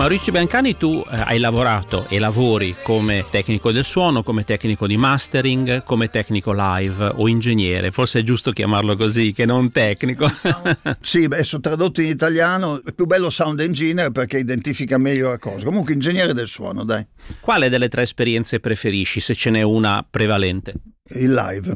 Maurizio Biancani, tu hai lavorato e lavori come tecnico del suono, come tecnico di mastering, come tecnico live o ingegnere, forse è giusto chiamarlo così che non tecnico. Sì, sono tradotto in italiano, è più bello sound engineer perché identifica meglio la cosa. Comunque ingegnere del suono, dai. Quale delle tre esperienze preferisci, se ce n'è una prevalente? Il live.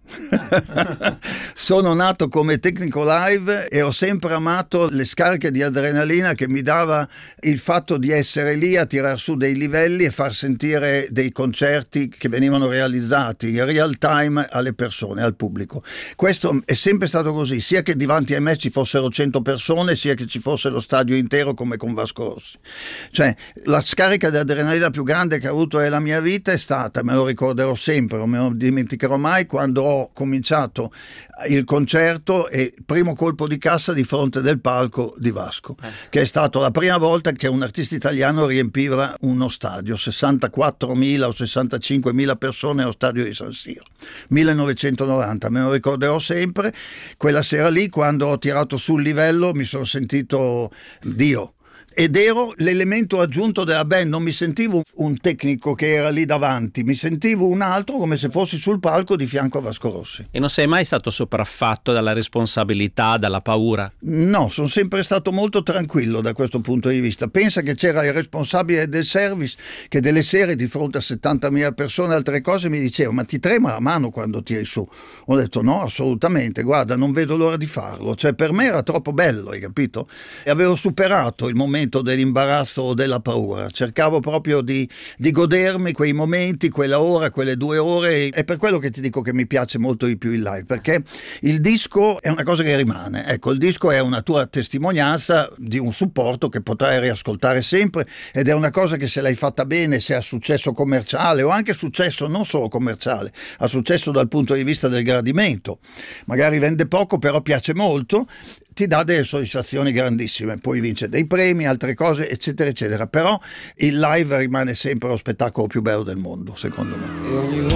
Sono nato come tecnico live e ho sempre amato le scariche di adrenalina che mi dava il fatto di essere lì a tirar su dei livelli e far sentire dei concerti che venivano realizzati in real time alle persone, al pubblico. Questo è sempre stato così, sia che davanti a me ci fossero 100 persone, sia che ci fosse lo stadio intero come con Vasco Rossi. Cioè, la scarica di adrenalina più grande che ho avuto nella mia vita è stata, me lo ricorderò sempre, non me lo dimenticherò mai, quando ho cominciato il concerto e il primo colpo di cassa di fronte del palco di Vasco, che è stata la prima volta che un artista italiano riempiva uno stadio, 64.000 o 65.000 persone allo stadio di San Siro, 1990, me lo ricorderò sempre. Quella sera lì, quando ho tirato sul livello, mi sono sentito Dio. Ed ero l'elemento aggiunto della band, non mi sentivo un tecnico che era lì davanti, mi sentivo un altro come se fossi sul palco di fianco a Vasco Rossi. E non sei mai stato sopraffatto dalla responsabilità, dalla paura? No, sono sempre stato molto tranquillo da questo punto di vista. Pensa che c'era il responsabile del service che delle sere di fronte a 70.000 persone, altre cose, mi diceva: ma ti trema la mano quando tiri su? Ho detto no, assolutamente, guarda, non vedo l'ora di farlo. Cioè, per me era troppo bello, hai capito? E avevo superato il momento dell'imbarazzo o della paura, cercavo proprio di godermi quei momenti, quella ora, quelle 2 ore. È per quello che ti dico che mi piace molto di più il live, perché il disco è una cosa che rimane, ecco, il disco è una tua testimonianza di un supporto che potrai riascoltare sempre, ed è una cosa che, se l'hai fatta bene, se ha successo commerciale o anche successo non solo commerciale, ha successo dal punto di vista del gradimento, magari vende poco però piace molto, ti dà delle soddisfazioni grandissime, poi vince dei premi, altre cose, eccetera eccetera, però il live rimane sempre lo spettacolo più bello del mondo, secondo me.